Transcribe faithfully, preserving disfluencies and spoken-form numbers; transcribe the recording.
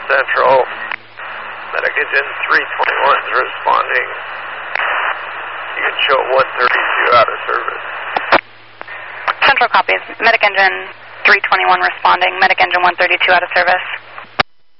Central. Medic engine three twenty-one is responding. You can show one thirty-two out of service. Central copies. Medic engine three twenty-one responding. Medic engine one thirty-two out of service.